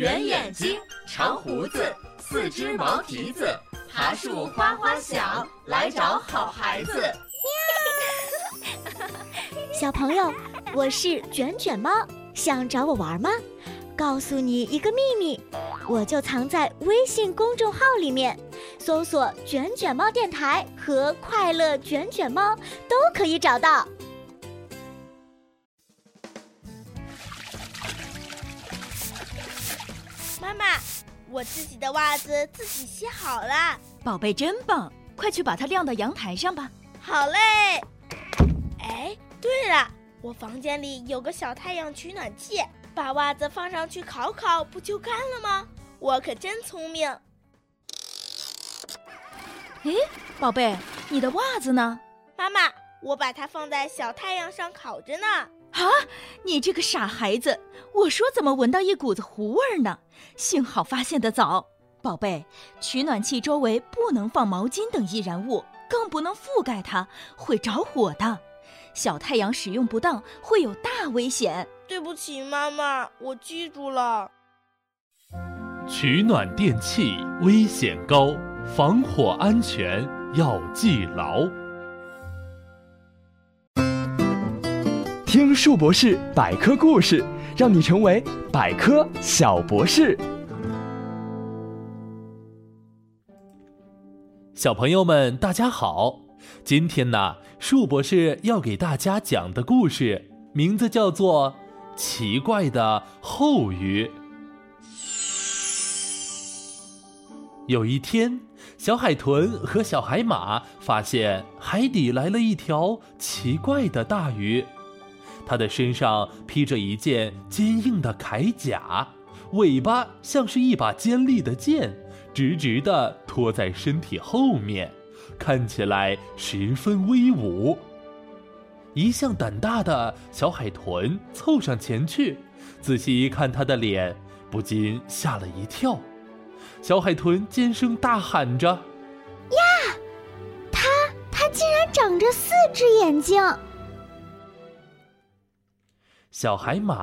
圆眼睛，长胡子，4只毛蹄子，爬树哗哗响，来找好孩子。 小朋友，我是卷卷猫，想找我玩吗？告诉你一个秘密，我就藏在微信公众号里面，搜索卷卷猫电台和快乐卷卷猫都可以找到。 妈妈，我自己的袜子自己洗好了。 宝贝真棒，快去把它晾到阳台上吧。 好嘞。哎，对了，我房间里有个小太阳取暖器，把袜子放上去烤烤，不就干了吗？我可真聪明。 诶，宝贝，你的袜子呢？ 妈妈，我把它放在小太阳上烤着呢。 啊，你这个傻孩子，我说怎么闻到一股子糊味呢？幸好发现得早。宝贝，取暖器周围不能放毛巾等易燃物，更不能覆盖它，会着火的。小太阳使用不当会有大危险。 对不起妈妈，我记住了。 取暖电器危险高，防火安全要记牢。 听树博士百科故事，让你成为百科小博士。 小朋友们大家好，今天呢，树博士要给大家讲的故事名字叫做《奇怪的后鱼》。有一天，小海豚和小海马发现海底来了一条奇怪的大鱼，它的身上披着一件坚硬的铠甲，尾巴像是一把尖利的剑，直直地拖在身体后面，看起来十分威武。一向胆大的小海豚凑上前去，仔细一看它的脸，不禁吓了一跳。小海豚尖声大喊着： 呀，它竟然长着4只眼睛！ 小海马